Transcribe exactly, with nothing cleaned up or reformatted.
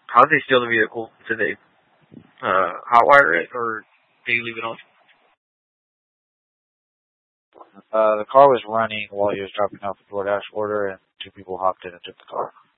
How did they steal the vehicle? Did they uh, hotwire it, or did you leave it on? Uh, the car was running while he was dropping off the DoorDash order, and two people hopped in and took the car.